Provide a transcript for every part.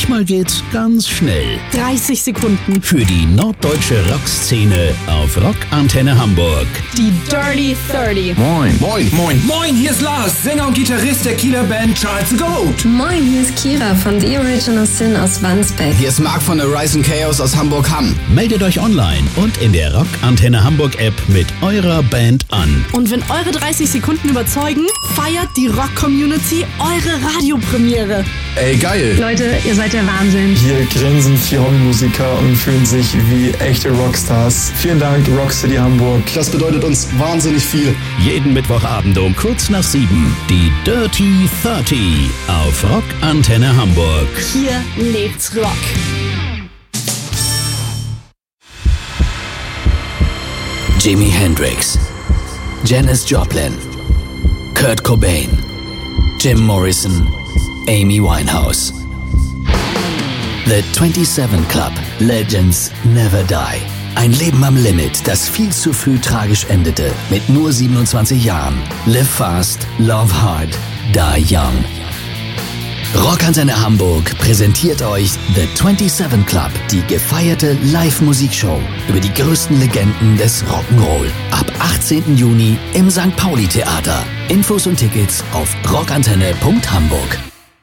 Manchmal geht's ganz schnell. 30 Sekunden. Für die norddeutsche Rockszene auf Rockantenne Hamburg. Die Dirty 30. Moin. Moin. Moin. Moin, hier ist Lars, Sänger und Gitarrist der Kieler Band Charles the Goat. Moin, hier ist Kira von The Original Sin aus Wandsbek. Hier ist Marc von der Rise and Chaos aus Hamburg-Hamm. Meldet euch online und in der Rockantenne Hamburg App mit eurer Band an. Und wenn eure 30 Sekunden überzeugen, feiert die Rock-Community eure Radiopremiere. Ey, geil. Leute, ihr seid der Wahnsinn. Hier grinsen 4 Hobbymusiker und fühlen sich wie echte Rockstars. Vielen Dank, Rockcity Hamburg. Das bedeutet uns wahnsinnig viel. Jeden Mittwochabend um kurz nach 7. Die Dirty 30 auf Rockantenne Hamburg. Hier lebt's Rock. Jimi Hendrix, Janis Joplin, Kurt Cobain, Jim Morrison, Amy Winehouse. The 27 Club. Legends never die. Ein Leben am Limit, das viel zu früh tragisch endete, mit nur 27 Jahren. Live fast, love hard, die young. Rockantenne Hamburg präsentiert euch The 27 Club, die gefeierte Live-Musikshow über die größten Legenden des Rock'n'Roll. Ab 18. Juni im St. Pauli Theater. Infos und Tickets auf rockantenne.hamburg.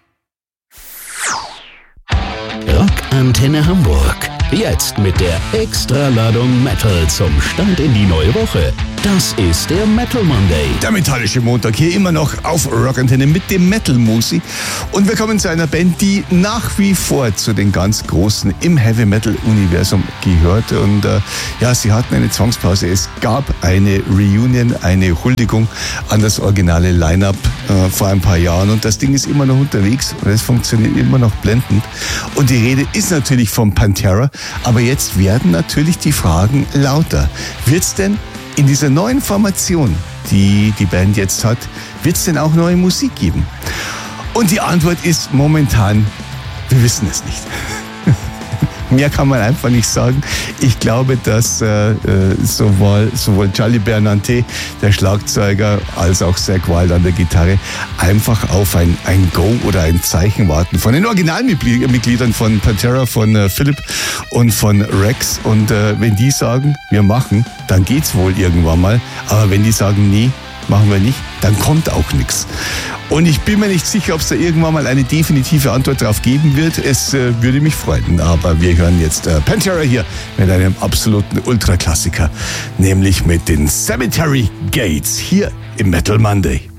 Rockantenne Hamburg. Jetzt mit der Extraladung Metal zum Start in die neue Woche. Das ist der Metal Monday. Der metallische Montag hier immer noch auf Rockantenne mit dem Metal-Musi. Und wir kommen zu einer Band, die nach wie vor zu den ganz Großen im Heavy-Metal-Universum gehört. Und sie hatten eine Zwangspause. Es gab eine Reunion, eine Huldigung an das originale Line-Up vor ein paar Jahren. Und das Ding ist immer noch unterwegs und es funktioniert immer noch blendend. Und die Rede ist natürlich vom Pantera. Aber jetzt werden natürlich die Fragen lauter. Wird's denn in dieser neuen Formation, die die Band jetzt hat, wird es denn auch neue Musik geben? Und die Antwort ist momentan, wir wissen es nicht. Mehr kann man einfach nicht sagen. Ich glaube, dass sowohl Charlie Bernante, der Schlagzeuger, als auch Zakk Wylde an der Gitarre einfach auf ein Go oder ein Zeichen warten von den Originalmitgliedern von Pantera, von Philip und von Rex. Und wenn die sagen, wir machen, dann geht's wohl irgendwann mal. Aber wenn die sagen, nee, machen wir nicht, dann kommt auch nichts. Und ich bin mir nicht sicher, ob es da irgendwann mal eine definitive Antwort drauf geben wird. Es würde mich freuen. Aber wir hören jetzt Pantera hier mit einem absoluten Ultraklassiker, nämlich mit den Cemetery Gates hier im Metal Monday.